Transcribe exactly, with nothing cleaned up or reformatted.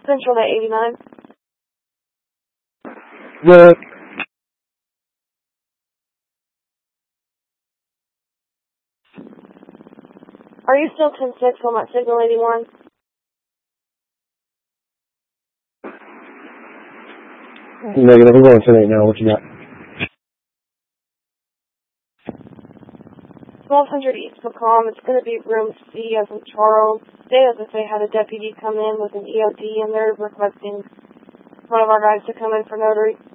Central at eighty-nine. Good. Are you still ten six on that signal eighty-one? Negative. I'm going ten eight now. What you got? twelve hundred East Macomb. It's going to be room C as in Charles. They as if they had a deputy come in with an E O D and they're requesting one of our guys to come in for notary.